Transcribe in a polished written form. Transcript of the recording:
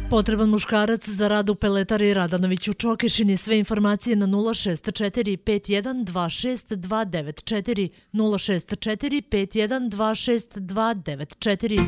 Potreban muškarac za rad u peletari Radanović u Čokešini. Sve informacije na 064 5126 294 064 5126 294.